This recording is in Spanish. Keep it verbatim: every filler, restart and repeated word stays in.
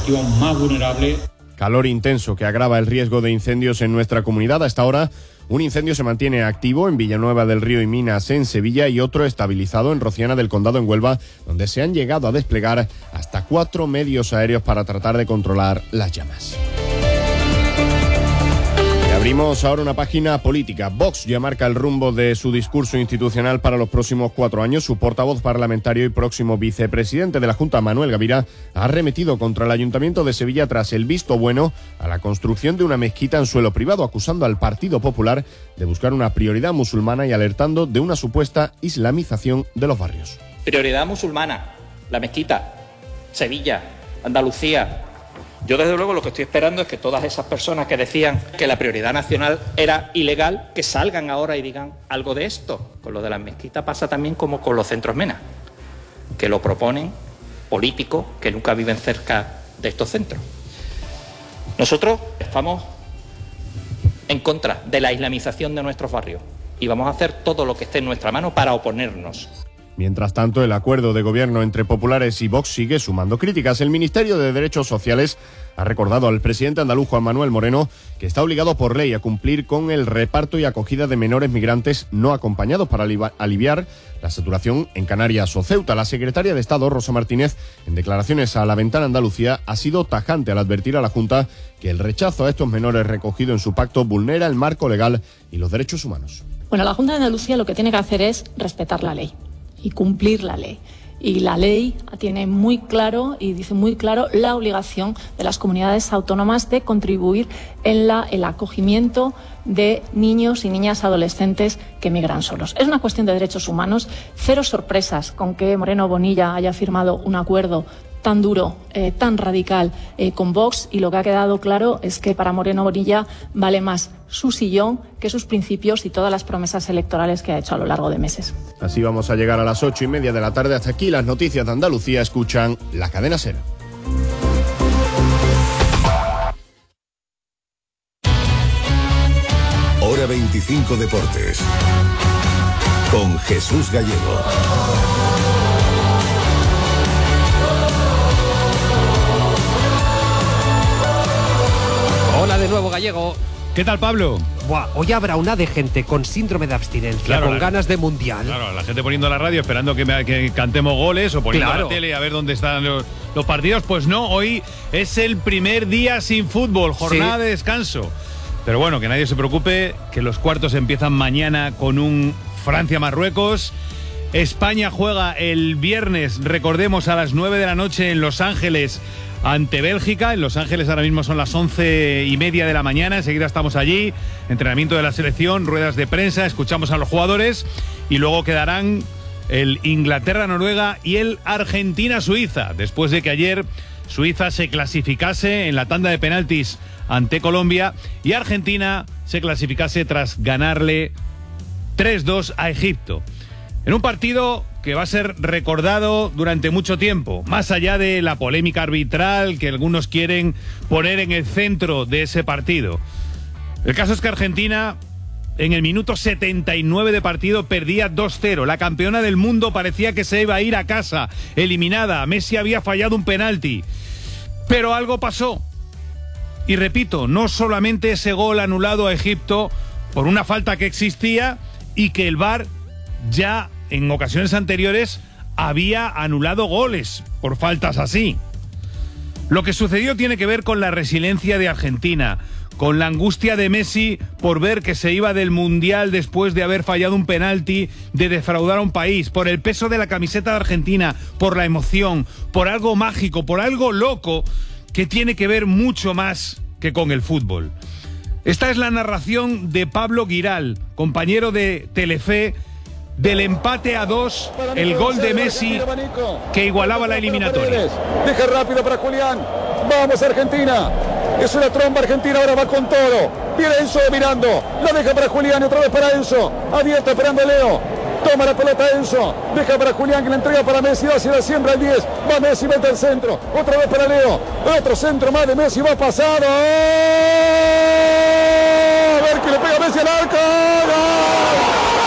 población más vulnerable. Calor intenso que agrava el riesgo de incendios en nuestra comunidad. Hasta ahora, un incendio se mantiene activo en Villanueva del Río y Minas, en Sevilla, y otro estabilizado en Rociana del Condado, en Huelva, donde se han llegado a desplegar hasta cuatro medios aéreos para tratar de controlar las llamas. Abrimos ahora una página política. Vox ya marca el rumbo de su discurso institucional para los próximos cuatro años. Su portavoz parlamentario y próximo vicepresidente de la Junta, Manuel Gavira, ha arremetido contra el Ayuntamiento de Sevilla tras el visto bueno a la construcción de una mezquita en suelo privado, acusando al Partido Popular de buscar una prioridad musulmana y alertando de una supuesta islamización de los barrios. Prioridad musulmana, la mezquita, Sevilla, Andalucía. Yo, desde luego, lo que estoy esperando es que todas esas personas que decían que la prioridad nacional era ilegal, que salgan ahora y digan algo de esto. Con lo de las mezquitas pasa también como con los centros MENA, que lo proponen políticos que nunca viven cerca de estos centros. Nosotros estamos en contra de la islamización de nuestros barrios y vamos a hacer todo lo que esté en nuestra mano para oponernos. Mientras tanto, el acuerdo de gobierno entre populares y Vox sigue sumando críticas. El Ministerio de Derechos Sociales ha recordado al presidente andaluz Juan Manuel Moreno que está obligado por ley a cumplir con el reparto y acogida de menores migrantes no acompañados para aliviar la saturación en Canarias o Ceuta. La secretaria de Estado, Rosa Martínez, en declaraciones a La Ventana Andalucía, ha sido tajante al advertir a la Junta que el rechazo a estos menores recogido en su pacto vulnera el marco legal y los derechos humanos. Bueno, la Junta de Andalucía lo que tiene que hacer es respetar la ley y cumplir la ley. Y la ley tiene muy claro y dice muy claro la obligación de las comunidades autónomas de contribuir en la, el acogimiento de niños y niñas adolescentes que migran solos. Es una cuestión de derechos humanos. Cero sorpresas con que Moreno Bonilla haya firmado un acuerdo tan duro, eh, tan radical eh, con Vox, y lo que ha quedado claro es que para Moreno Bonilla vale más su sillón que sus principios y todas las promesas electorales que ha hecho a lo largo de meses. Así vamos a llegar a las ocho y media de la tarde. Hasta aquí las noticias de Andalucía. Escuchan La Cadena SER. Hora veinticinco Deportes con Jesús Gallego. Hola de nuevo, Gallego. ¿Qué tal, Pablo? Buah, hoy habrá una de gente con síndrome de abstinencia, claro, con la, ganas de mundial. Claro, la gente poniendo la radio esperando que, me, que cantemos goles o poniendo claro. la tele a ver dónde están los, los partidos. Pues no, hoy es el primer día sin fútbol, jornada sí. de descanso. Pero bueno, que nadie se preocupe, que los cuartos empiezan mañana con un Francia-Marruecos. España juega el viernes, recordemos, a las nueve de la noche en Los Ángeles ante Bélgica. En Los Ángeles ahora mismo son las once y media de la mañana. Enseguida estamos allí, entrenamiento de la selección, ruedas de prensa, escuchamos a los jugadores y luego quedarán el Inglaterra-Noruega y el Argentina-Suiza, después de que ayer Suiza se clasificase en la tanda de penaltis ante Colombia y Argentina se clasificase tras ganarle tres dos a Egipto. En un partido que va a ser recordado durante mucho tiempo, más allá de la polémica arbitral que algunos quieren poner en el centro de ese partido. El caso es que Argentina, en el minuto setenta y nueve de partido, perdía dos cero. La campeona del mundo parecía que se iba a ir a casa, eliminada. Messi había fallado un penalti. Pero algo pasó. Y repito, no solamente ese gol anulado a Egipto por una falta que existía y que el V A R ya en ocasiones anteriores había anulado goles por faltas así. Lo que sucedió tiene que ver con la resiliencia de Argentina, con la angustia de Messi por ver que se iba del Mundial después de haber fallado un penalti, de defraudar a un país, por el peso de la camiseta de Argentina, por la emoción, por algo mágico, por algo loco que tiene que ver mucho más que con el fútbol. Esta es la narración de Pablo Giral, compañero de Telefe, del empate a dos, el gol de Messi que igualaba la eliminatoria. Deja rápido para Julián. Vamos, Argentina. Es una tromba Argentina, ahora va con todo. Viene Enzo mirando. La deja para Julián y otra vez para Enzo. Abierto esperando a Leo. Toma la pelota Enzo. Deja para Julián que la entrega para Messi. Va hacia la siembra el diez. Va Messi, mete el centro. Otra vez para Leo. Otro centro más de Messi. Va pasado. A ver que le pega Messi al arco. ¡Gol!